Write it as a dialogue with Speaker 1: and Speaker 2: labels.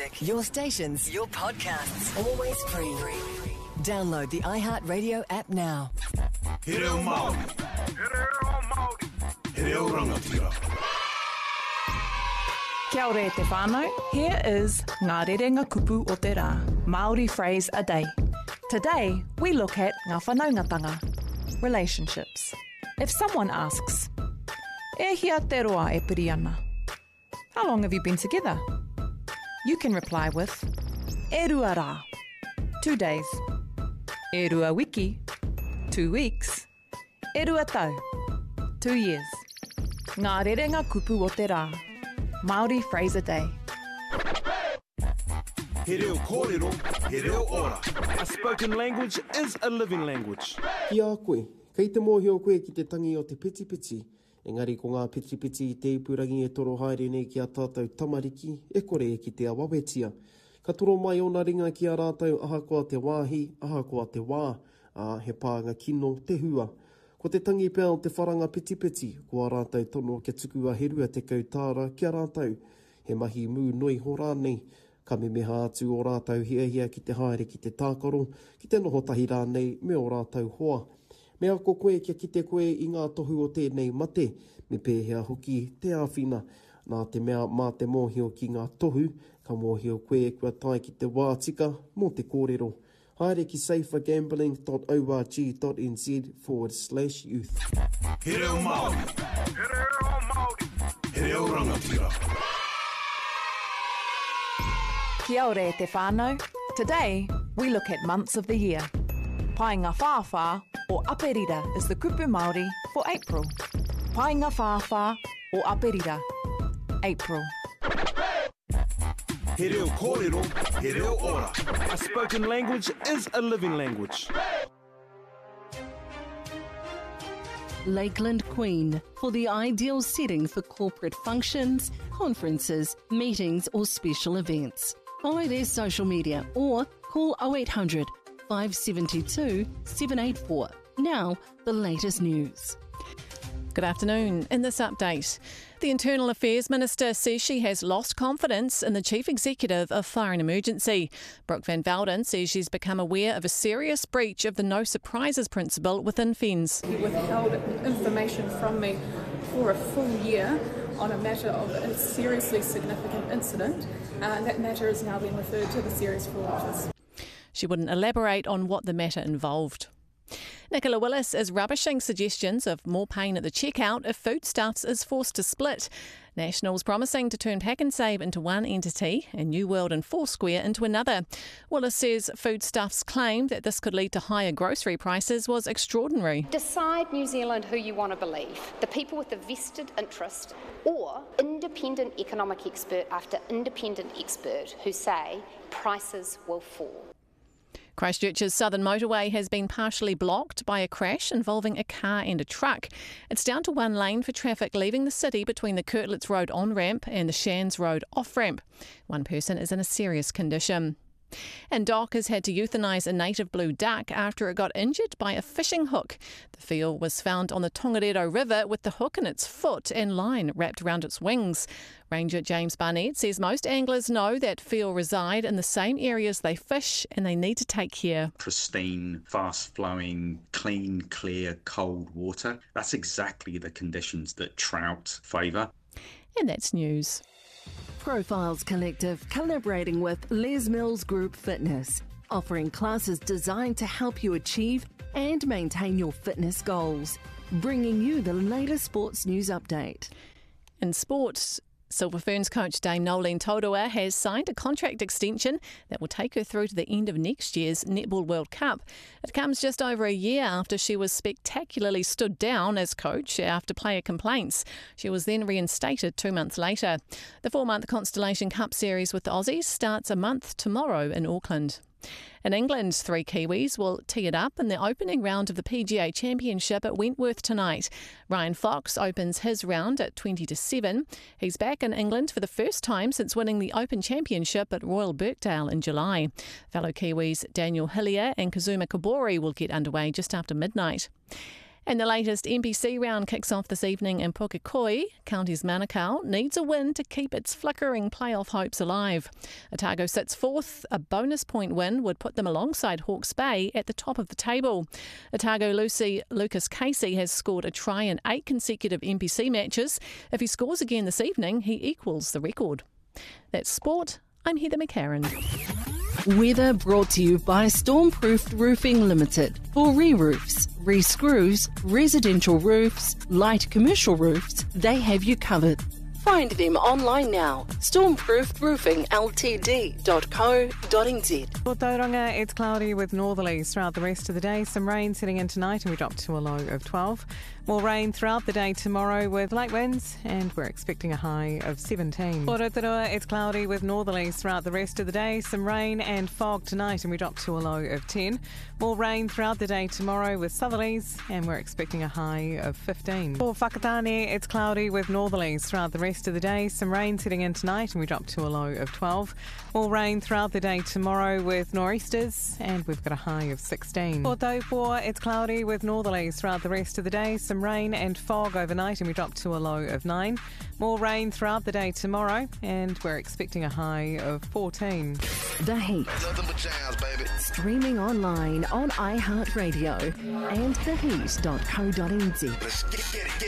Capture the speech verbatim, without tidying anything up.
Speaker 1: music, your stations, your podcasts, always free. Download the iHeartRadio app now.
Speaker 2: He reo Māori. He reo Māori. He reo rangatira.
Speaker 3: Kia ora e te whānau. Here is Ngā Rerenga Kupu o te Rā, Māori phrase a day. Today, we look at ngā whanaungatanga, relationships. If someone asks, e hia te roa e piri ana, how long have you been together? You can reply with, e rua rā, two days. E rua wiki, two weeks. E rua tau, two years. Ngā Rerenga Kupu o te Rā, Māori phrase a day.
Speaker 2: He reo kōrero, he reo ora.
Speaker 4: A spoken language is a living language.
Speaker 5: Kia a koe, kei te mōhio koe ki te tangi o te piti piti. Engari ko ngā piti piti i te ipurangi e toro haere nei ki a tātou tamariki, e kore e ki te awawetia. Ka toro mai o nā ringa ki a rātou ahakoa te wāhi, ahakoa te wā, a he pānga kino te hua. Ko te tangi pēr o te wharanga piti piti, ko a rātou tono ke tuku a herua te kautāra ki a rātou. He mahi mū noi ho rānei, ka me meha atu o rātou hia hia ki te haere ki te tākaro, ki te noho tahi rānei me o rātou hoa. Me ako koe kia ki te koe i ngā tohu o tēnei mate, me pēhea hoki te āwhina, nā te mea mā te mōhio ki ngā tohu, ka mōhio koe kua tai ki te wātika mō te kōrero. Haere ki safergambling.org.nz forward slash youth.
Speaker 2: He reo Māori. He reo Māori. He reo rangatira.
Speaker 3: Kia ora e te whānau. Today, we look at months of the year. Painga whāwhā or aperira is the kupu Māori for April. Painga whāwhā or aperira, April.
Speaker 2: He reo kōrero, he reo ora.
Speaker 4: A spoken language is a living language.
Speaker 6: Lakeland Queen for the ideal setting for corporate functions, conferences, meetings or special events. Follow their social media or call oh eight hundred, five seven two, seven eight four. Now, the latest news.
Speaker 7: Good afternoon. In this update, the Internal Affairs Minister says she has lost confidence in the Chief Executive of Fire and Emergency. Brooke Van Velden says she's become aware of a serious breach of the no surprises principle within F E N S.
Speaker 8: He withheld information from me for a full year on a matter of a seriously significant incident, uh, and that matter is now being referred to the Serious Fraud Office.
Speaker 7: She wouldn't elaborate on what the matter involved. Nicola Willis is rubbishing suggestions of more pain at the checkout if Foodstuffs is forced to split. Nationals promising to turn Pack and Save into one entity and New World and Foursquare into another. Willis says Foodstuffs' claim that this could lead to higher grocery prices was extraordinary.
Speaker 9: Decide, New Zealand, who you want to believe. The people with a vested interest or independent economic expert after independent expert who say prices will fall.
Speaker 7: Christchurch's southern motorway has been partially blocked by a crash involving a car and a truck. It's down to one lane for traffic leaving the city between the Kirtlitz Road on-ramp and the Shands Road off-ramp. One person is in a serious condition. And Doc has had to euthanise a native blue duck after it got injured by a fishing hook. The seal was found on the Tongariro River with the hook in its foot and line wrapped around its wings. Ranger James Barnett says most anglers know that seal reside in the same areas they fish and they need to take care.
Speaker 10: Pristine, fast-flowing, clean, clear, cold water. That's exactly the conditions that trout favour.
Speaker 7: And that's news.
Speaker 6: Profiles Collective collaborating with Les Mills Group Fitness, offering classes designed to help you achieve and maintain your fitness goals, bringing you the latest sports news update.
Speaker 7: In sports, Silver Ferns coach Dame Nolene Taurua has signed a contract extension that will take her through to the end of next year's Netball World Cup. It comes just over a year after she was spectacularly stood down as coach after player complaints. She was then reinstated two months later. The four-month Constellation Cup series with the Aussies starts a month tomorrow in Auckland. In England, three Kiwis will tee it up in the opening round of the P G A Championship at Wentworth tonight. Ryan Fox opens his round at twenty to seven. He's back in England for the first time since winning the Open Championship at Royal Birkdale in July. Fellow Kiwis Daniel Hillier and Kazuma Kobori will get underway just after midnight. And the latest N P C round kicks off this evening in Pukekohe. County's Manukau needs a win to keep its flickering playoff hopes alive. Otago sits fourth. A bonus point win would put them alongside Hawke's Bay at the top of the table. Otago Lucy Lucas Casey has scored a try in eight consecutive N P C matches. If he scores again this evening, he equals the record. That's sport. I'm Heather McCarran.
Speaker 6: Weather brought to you by Stormproofed Roofing Limited. For re-roofs, re-screws, residential roofs, light commercial roofs, they have you covered. Find them online now. stormproofed roofing l t d dot co dot n z.
Speaker 11: For Tauranga, it's cloudy with northerlies throughout the rest of the day. Some rain setting in tonight and we drop to a low of twelve. More rain throughout the day tomorrow with light winds and we're expecting a high of seventeen. For Rotorua, it's cloudy with northerlies throughout the rest of the day. Some rain and fog tonight and we drop to a low of ten. More rain throughout the day tomorrow with southerlies and we're expecting a high of fifteen. For Whakatane, it's cloudy with northerlies throughout the rest of the day. Some rain setting in tonight and we drop to a low of twelve. More rain throughout the day tomorrow with nor'easters and we've got a high of sixteen. For Taupua, it's cloudy with northerlies throughout the rest of the day. Some rain and fog overnight and we drop to a low of nine. More rain throughout the day tomorrow and we're expecting a high of fourteen.
Speaker 6: The Heat.
Speaker 2: Nothing but jams, baby.
Speaker 6: Streaming online on iHeartRadio and the heat dot co dot n z.
Speaker 2: Let's get it, get it.